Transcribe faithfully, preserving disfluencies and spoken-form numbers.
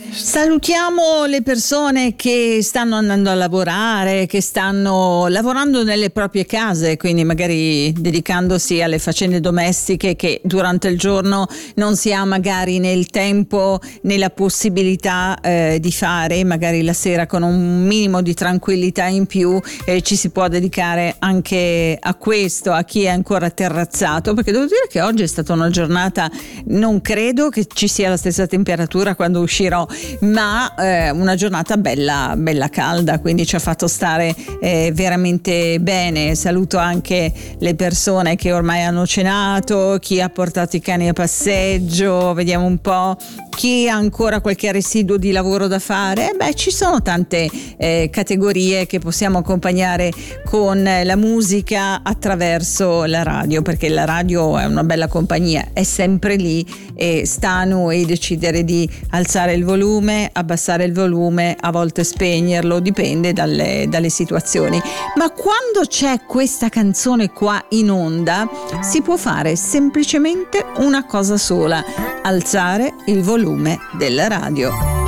Salutiamo le persone che stanno andando a lavorare, che stanno lavorando nelle proprie case, quindi magari dedicandosi alle faccende domestiche che durante il giorno non si ha magari né il tempo né la possibilità eh, di fare, magari la sera con un minimo di tranquillità in più eh, ci si può dedicare anche a questo, a chi è ancora terrazzato, perché devo dire che oggi è stata una giornata, non credo che ci sia la stessa temperatura quando uscirò, ma eh, una giornata bella bella calda, quindi ci ha fatto stare eh, veramente bene. Saluto anche le persone che ormai hanno cenato, chi ha portato i cani a passeggio, vediamo un po' chi ha ancora qualche residuo di lavoro da fare. Beh, ci sono tante eh, categorie che possiamo accompagnare con la musica attraverso la radio, perché la radio è una bella compagnia, è sempre lì e sta a noi decidere di alzare il volume, abbassare il volume, a volte spegnerlo, dipende dalle, dalle situazioni. Ma quando c'è questa canzone qua in onda si può fare semplicemente una cosa sola: alzare il volume della radio.